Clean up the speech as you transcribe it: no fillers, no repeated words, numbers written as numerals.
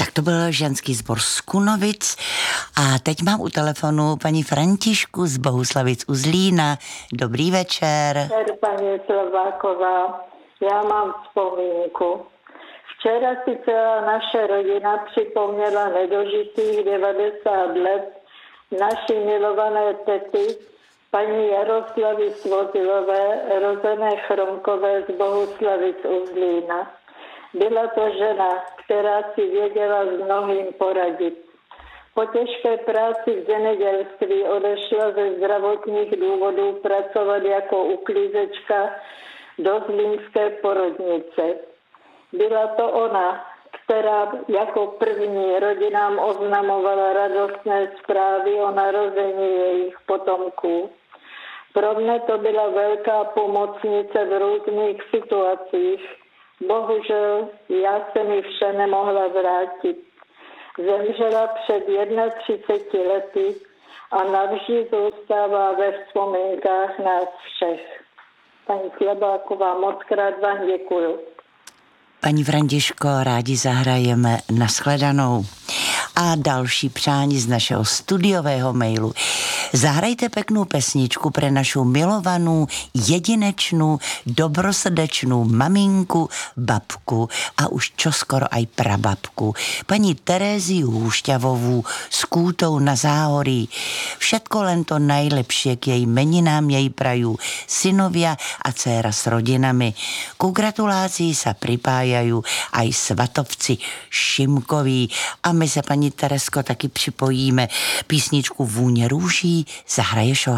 Tak to byl ženský sbor z Kunovic a teď mám u telefonu paní Františku z Bohuslavic u Zlína. Dobrý večer. Paní Slováková, já mám vzpomínku. Včera si celá naše rodina připomněla nedožitých 90 let naší milované tety, paní Jaroslavy Svozilové, rozené Chromkové z Bohuslavic u Zlína. Byla to žena, která si věděla s mnohým poradit. Po těžké práci v zemědělství odešla ze zdravotních důvodů pracovat jako uklízečka do zlínské porodnice. Byla to ona, která jako první rodinám oznamovala radostné zprávy o narození jejich potomků. Pro mne to byla velká pomocnice v různých situacích. Bohužel já jsem ji vše nemohla vrátit. Zemřela před 31 lety a navždy zůstává ve vzpomínkách nás všech. Paní Slabáková, mockrát vám děkuju. Paní Františko, rádi zahrajeme nashledanou. A další přání z našeho studiového mailu. Zahrajte peknou pesničku pre našu milovanou, jedinečnou, dobrosrdečnou maminku, babku a už čoskoro aj prababku. Paní Teréziu Húšťavovú s Kútou na Záhorí. Všetko len to najlepšie k jej meninám jej prajú synovia a dcéra s rodinami. Ku gratulácii sa pripájajú aj svatovci Šimkoví a my se, paní Teresko, taky připojíme písničku Vůně růží, zahraješ ho